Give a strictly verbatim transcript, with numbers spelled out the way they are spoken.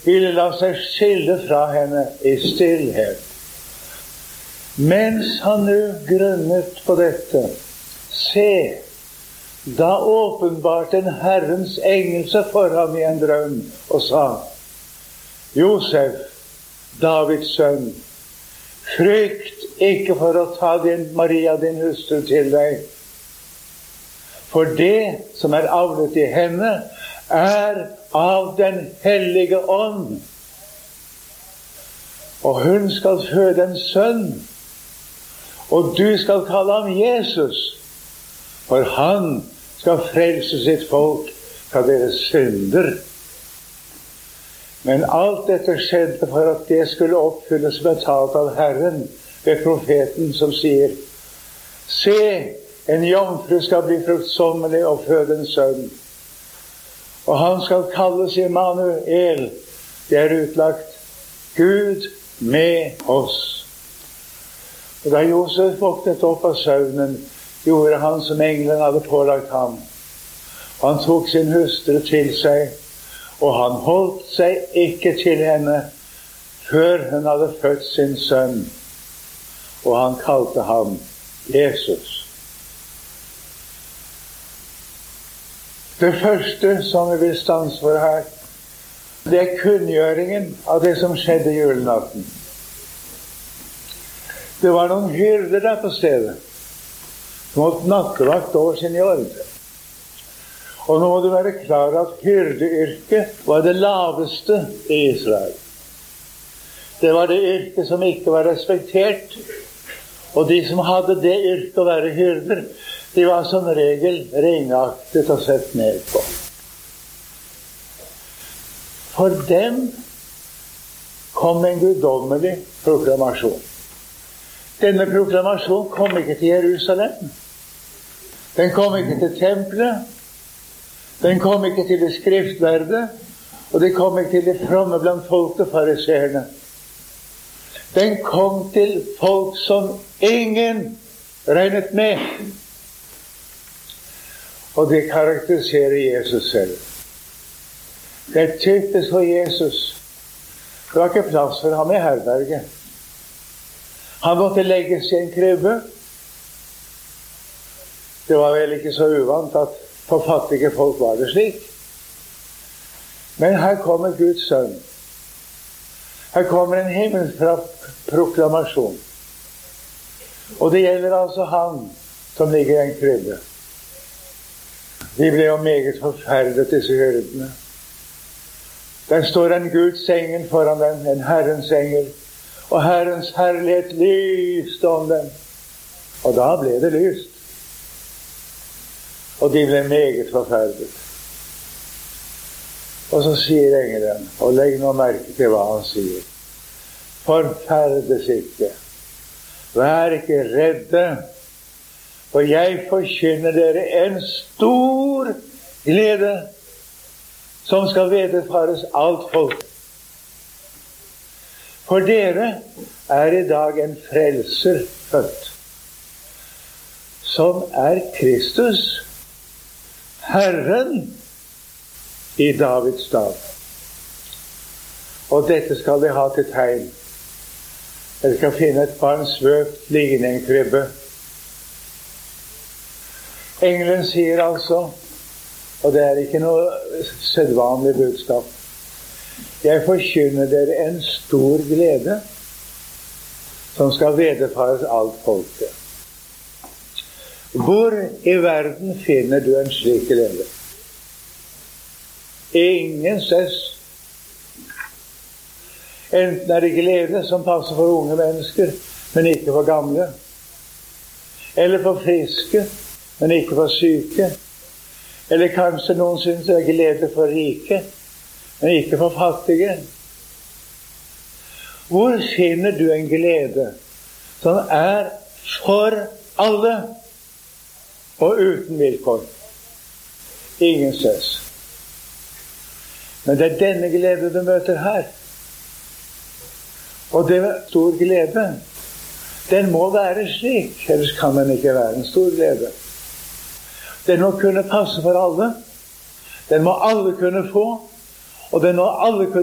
ville la seg skille fra henne i stillhet. Mens han nå grunnet på dette, se, da åpenbart en Herrens engel seg for ham i en drøm og sa: Josef, Davids sønn, frykt ikke for å ta din Maria, din hustru, til deg. For det som er avlet i henne, er av den hellige ånd. Og hun skal føde en sønn, og du skal kalle ham Jesus, for han skal frelse sitt folk fra deres synder. Men alt dette skjedde for at det skulle oppfylles med talt av Herren ved profeten som sier: Se, en jomfru skal bli fruktsommelig og føde en sønn, og han skal kalles Immanuel. Det er utlagt Gud med oss. Og da Josef våknet opp av søvnen, gjorde han som engelen hadde pålagt ham. Han tok sin hustru til seg, og han holdt seg ikke til henne før hun hadde født sin sønn, og han kalte ham Jesus. Det første som vi vil stanse for her, det er kunngjøringen av det som skjedde julenatten. Det var noen hyrder der på stedet, som holdt nattevakt over sin jord. Og nå må du være klar at hyrdeyrket var det laveste i Israel. Det var det yrket som ikke var respektert, og de som hadde det yrket å være hyrder, de var som regel ringaktet og sett ned på. For dem kom en guddommelig proklamasjon. Denne proklamasjonen kom ikke til Jerusalem. Den kom ikke til tempelet. Den kom ikke til de skriftlærde, og den kom ikke til de fromme blant folket, fariseerne. Den kom til folk som ingen regnet med. Og det karakteriserer Jesus selv. Det er typisk for Jesus. Det var ikke plass for ham i herberget. Han måtte legges i en krybbe. Det var vel ikke så uvant at for fattige folk var det slik. Men her kommer Guds sønn. Her kommer en himmelsk proklamasjon. Og det gjelder altså han som ligger i en krybbe. De ble jo meget forferdet, disse hyrdene. Der står en Guds engel foran dem, en Herrens engel, og Herrens herlighet lyste om dem. Og da ble det lyst. Og de ble meget forferdet. Og så sier engelen, og legg nå merke til hva han sier: Forferdes ikke, vær ikke redde, for jeg forkynner dere en stor glede, som skal vederfares alt folk. For dere er i dag en frelser født, som er Kristus, Herren, i Davids stad. Og dette skal de ha til tegn. Dere skal finne et barn svøpt liggende i en krybbe. Engelen sier altså, og det er ikke noe sedvanlig budskap: Jeg forkynner dere en stor glede, som skal vederfares alt folket. Hvor i verden finner du en slik glede? Ingen sess. Enten er det glede som passer for unge mennesker, men ikke for gamle. Eller for friske, men ikke for syke. Eller kanskje noen synes det er glede for rike, men ikke for fattige. Hvor finner du en glede som er for alle og uten vilkår? Ingen sess. Men det er denne glede du møter her. Og det er stor glede. Den må være slik, ellers kan den ikke være en stor glede. Den må kunne passe for alle. Den må alle kunne få, og den må alle kunne